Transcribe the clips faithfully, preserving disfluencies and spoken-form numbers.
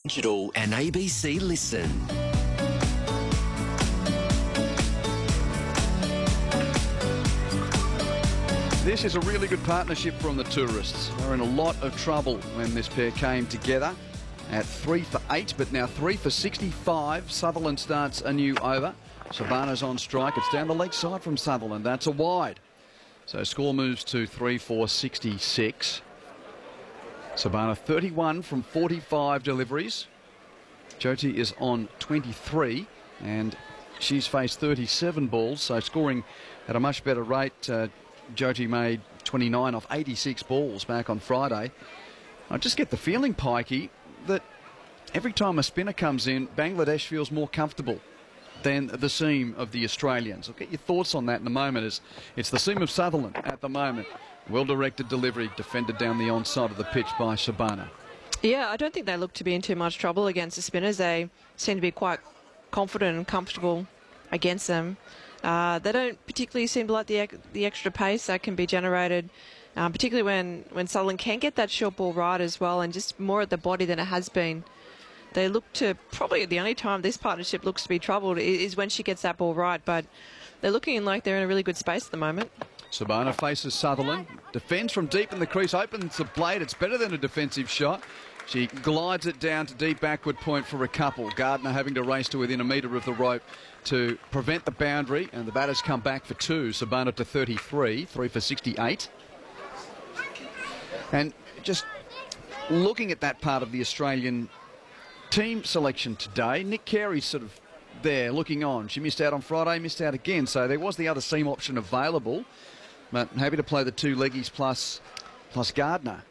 Digital and A B C Listen. This is a really good partnership from the Tourists. They were in a lot of trouble when this pair came together at three for eight, but now three for sixty-five. Sutherland starts a new over. Sabana's on strike. It's down the leg side from Sutherland. That's a wide. So score moves to three for sixty-six. Sabana thirty-one from forty-five deliveries. Jyoti is on twenty-three, and she's faced thirty-seven balls, so scoring at a much better rate. Uh, Jyoti made twenty-nine off eighty-six balls back on Friday. I just get the feeling, Pikey, that every time a spinner comes in, Bangladesh feels more comfortable than the seam of the Australians. I'll get your thoughts on that in a moment. As it's the seam of Sutherland at the moment. Well-directed delivery, defended down the onside of the pitch by Sabana. Yeah, I don't think they look to be in too much trouble against the spinners. They seem to be quite confident and comfortable against them. Uh, they don't particularly seem to like the the extra pace that can be generated, um, particularly when, when Sutherland can get that short ball right as well, and just more at the body than it has been. They look to, probably the only time this partnership looks to be troubled is when she gets that ball right, but they're looking like they're in a really good space at the moment. Sabana faces Sutherland, defends from deep in the crease, opens the blade. It's better than a defensive shot. She glides it down to deep backward point for a couple. Gardner having to race to within a metre of the rope to prevent the boundary, and the batters come back for two. Sabana to thirty-three, three for sixty-eight. And just looking at that part of the Australian team selection today, Nick Carey's sort of there looking on. She missed out on Friday, missed out again, so there was the other seam option available. But happy to play the two leggies plus, plus Gardner.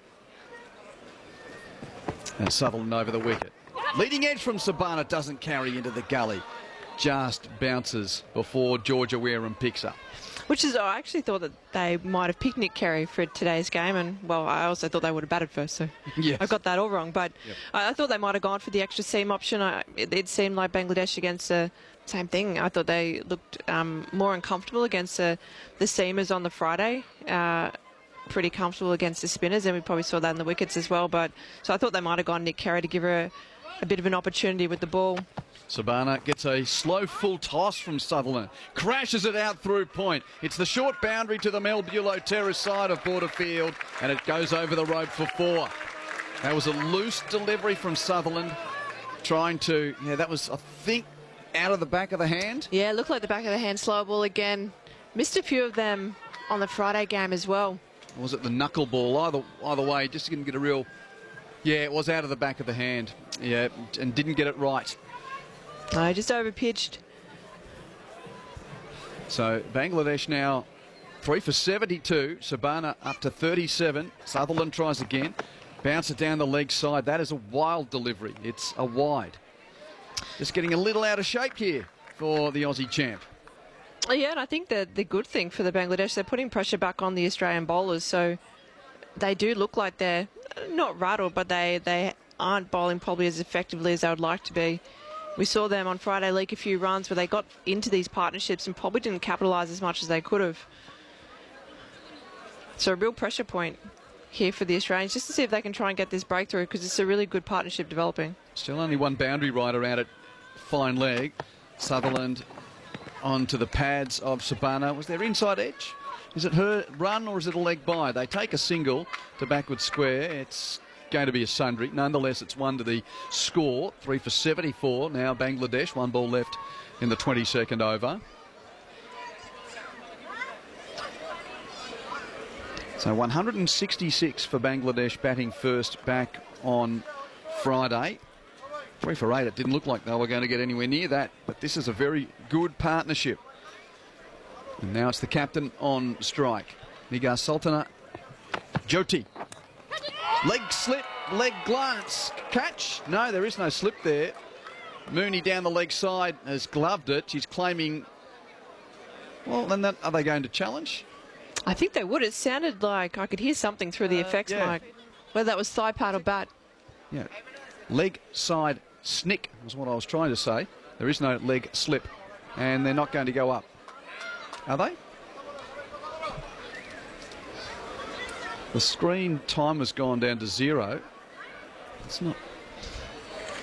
And Sutherland over the wicket. Leading edge from Sabana doesn't carry into the gully. Just bounces before Georgia Wareham picks up. Which is, I actually thought that they might have picked Nick Carey for today's game, and, well, I also thought they would have batted first, so yes. I got that all wrong. But yep. I, I thought they might have gone for the extra seam option. I, it, it seemed like Bangladesh against the same thing. I thought they looked um, more uncomfortable against the, the seamers on the Friday. Uh, pretty comfortable against the spinners, and we probably saw that in the wickets as well. But so I thought they might have gone Nick Carey to give her a, a bit of an opportunity with the ball. Sabana gets a slow full toss from Sutherland. Crashes it out through point. It's the short boundary to the Mel Bulow terrace side of border field, and it goes over the rope for four. That was a loose delivery from Sutherland. Trying to, yeah, that was, I think, out of the back of the hand. Yeah, it looked like the back of the hand. Slow ball again. Missed a few of them on the Friday game as well. Or was it the knuckle ball? Either, either way, just didn't get a real... Yeah, it was out of the back of the hand. Yeah, and didn't get it right. No, just over-pitched. So Bangladesh now three for seventy-two. Sabana up to thirty-seven. Sutherland tries again. Bounce it down the leg side. That is a wild delivery. It's a wide. Just getting a little out of shape here for the Aussie champ. Yeah, and I think that the good thing for the Bangladesh, they're putting pressure back on the Australian bowlers, so they do look like they're not rattled, but they, they aren't bowling probably as effectively as they would like to be. We saw them on Friday leak a few runs where they got into these partnerships and probably didn't capitalise as much as they could have. So a real pressure point here for the Australians, just to see if they can try and get this breakthrough, because it's a really good partnership developing. Still only one boundary rider out at fine leg. Sutherland onto the pads of Sabana. Was there inside edge? Is it her run or is it a leg by? They take a single to backward square. It's going to be a sundry. Nonetheless, it's one to the score. Three for seventy-four. Now Bangladesh, one ball left in the twenty-second over. So one hundred sixty-six for Bangladesh batting first back on Friday. Three for eight. It didn't look like they were going to get anywhere near that, but this is a very good partnership. And now it's the captain on strike. Nigar Sultana. Jyoti. Leg slip, leg glance. Catch? No, there is no slip there. Mooney down the leg side has gloved it. She's claiming... Well, then that, are they going to challenge? I think they would. It sounded like I could hear something through the uh, effects yeah. mic. Whether that was thigh pad or bat. Yeah. Leg side snick was what I was trying to say. There is no leg slip. And they're not going to go up. Are they? The screen time has gone down to zero. It's not